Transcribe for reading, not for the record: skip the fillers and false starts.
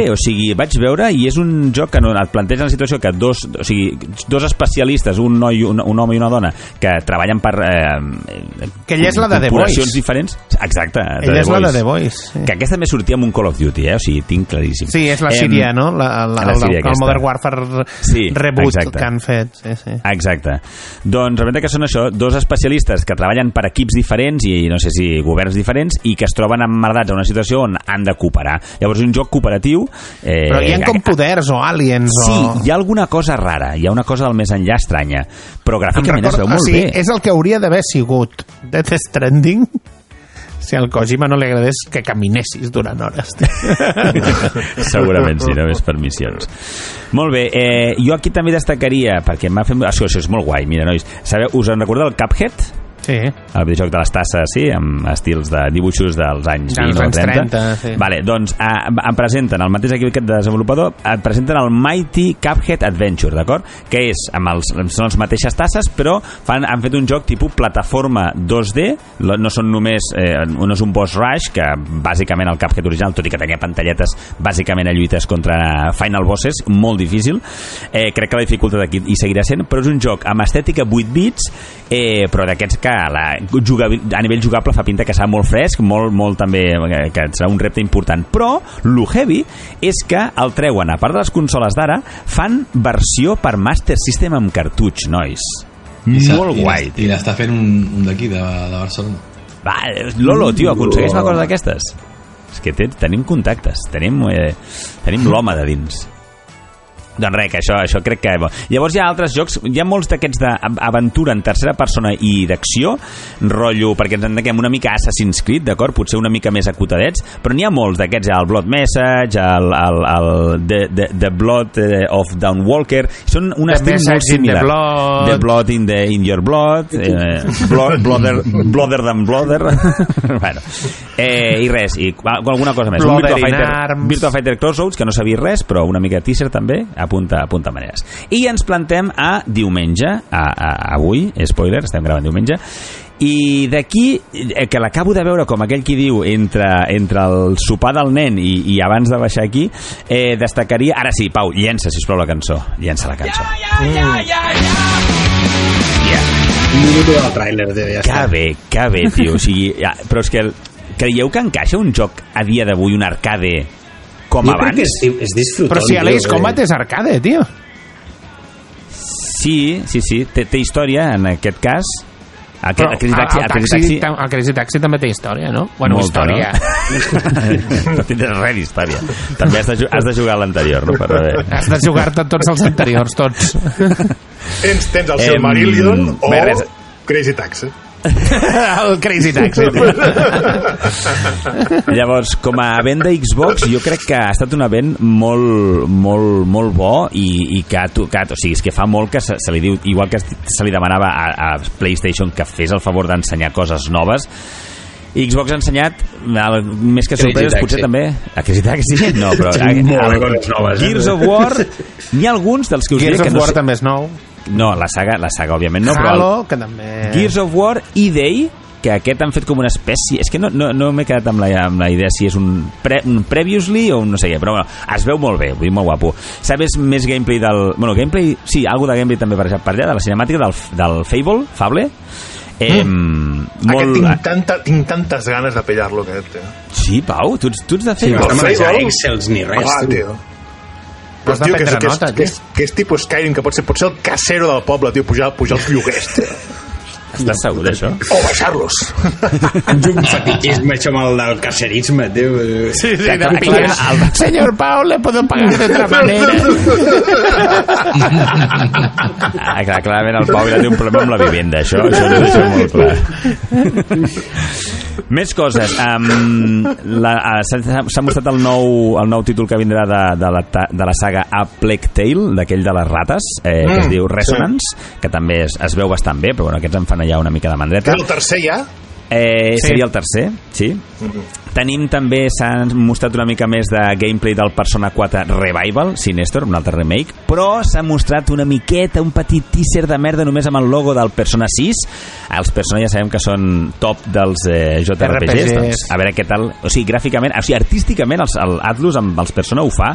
O sigui, vaig veure i és un joc que et planteja la situació que dos especialistes, un home i una dona, que treballen per que ella és la de The Voice diferents. Exacte, ella és la de The Voice, sí. Que aquesta també sortia amb un Call of Duty, o sigui, tinc claríssim. Sí, és la Síria, no? El Modern Warfare reboot que han fet. Sí. Exacte. Doncs la veritat que són això, dos especialistes que treballen per equips diferents i no sé si governs diferents i que es troben emmerdats a una situació on han de cooperar. Llavors és un joc cooperatiu. Però hi ha com poders o aliens Sí, hi ha alguna cosa rara, hi ha una cosa del més enllà estranya, però gràficament es veu molt bé. És el que hauria d'haver sigut Death Stranding si al Kojima no li agradés que caminessis durant hores. Segurament sí, només per missions. Molt bé, jo aquí també destacaria, perquè m'ha fet... Això és molt guai, mira, nois. Sabeu, us en recordeu el Cuphead? Sí. El videojoc de les tasses, sí, amb estils de dibuixos dels anys 20 o 30. Sí. Vale, doncs em presenten, el mateix equip de desenvolupador, et presenten el Mighty Cuphead Adventure, d'acord? Que és, són les mateixes tasses, però han fet un joc tipus plataforma 2D, no són només, no és un boss rush, que bàsicament el Cuphead original, tot i que tenia pantalletes bàsicament a lluites contra final bosses, molt difícil. Crec que la dificultat aquí hi seguirà sent, però és un joc amb estètica 8 bits, però d'aquests que a nivell jugable fa pinta que serà molt fresc, molt també, que serà un repte important, però lo heavy és que el treuen, a part de les consoles d'ara, fan versió per Master System amb cartutx, nois. Molt guai. I l'està fent un d'aquí, de Barcelona. Va, Lolo, tio, aconsegueix una cosa d'aquestes? És que tenim contactes, tenim l'home de dins. Doncs res, que això crec que... Llavors hi ha altres jocs, hi ha molts d'aquests d'aventura en tercera persona i d'acció, rotllo, perquè ens entenguem una mica Assassin's Creed, d'acord? Potser una mica més acotadets, però n'hi ha molts d'aquests, el Blood Message, The Blood of Dawnwalker, són un estil molt similar. The Blood in your blood, Blooder than Blooder. Bueno, i res, i alguna cosa més. Virtua Fighter Crossroads, que no sabia res, però una mica de teaser també, apunta maneres. I ens plantem a diumenge, avui, spoiler, estem gravant diumenge, i d'aquí, que l'acabo de veure com aquell qui diu entre el sopar del nen i abans de baixar aquí, destacaria... Ara sí, Pau, llença, sisplau, la cançó. Llença la cançó. Un minut del tràiler. Que bé, tio. O sigui, però és que creieu que encaixa un joc a dia d'avui, un arcade com abans? És disfrutant. Però si a l'Ace Combat és arcade, tio. Sí, té història en aquest cas. El Crazy Taxi també té història, no? Bueno, molta, història. No tindràs res d'història. També has de jugar a l'anterior, no? Has de jugar-te tots els anteriors, tots. Tens el Silmarillion o Crazy Taxi. El Crazy Taxi. Llavors, com a event de Xbox, jo crec que ha estat un event molt bo i que ha tocat, o sigui, és que fa molt que se li diu, igual que se li demanava a PlayStation que fes el favor d'ensenyar coses noves, Xbox ha ensenyat, més que sorpreses, potser també a Crazy Taxi, no, però Gears of War, n'hi ha alguns dels que us diria que Gears of War també és nou. No, la saga òbviament no, Halo, però que també... Gears of War i Day, que aquest han fet com una espècie, és que no m'he quedat amb la idea si és un previously o un no sé què, però bueno, es veu molt bé, vull dir, molt guapo. Sabes més gameplay gameplay, sí, algo de gameplay també per allà, de la cinemàtica del Fable. Tinc tantes ganes de pillar-lo aquest, Sí, Pau, tu ets de fer no està manejar Excels ni res, tio. Però tio, que és tipus Skyrim, que pot ser el casero del poble, tio, pujar els lloguers, tio. Estàs segur d'això? O baixar-los. Un fetichisme, això amb el del caserisme, tio. Sí, de pillar. Senyor Pau, le puedo pagar de otra manera. Clarament el Pau ja té un problema amb la vivenda, això ho deixo molt clar. Més coses. S'ha mostrat el nou títol que vindrà de la saga A Plague Tale, d'aquell de les rates, que es diu Resonance, que també es veu bastant bé, però bueno, aquests en fan allà una mica de mandreta. És el tercer ja? Seria el tercer, sí. Tenim també, s'ha mostrat una mica més de gameplay del Persona 4 Revival, Sinestor, un altre remake, però s'ha mostrat una miqueta, un petit teaser de merda només amb el logo del Persona 6. Els Persona ja sabem que són top dels JRPGs, doncs a veure què tal, o sigui, gràficament, o sigui, artísticament el Atlus amb els Persona ho fa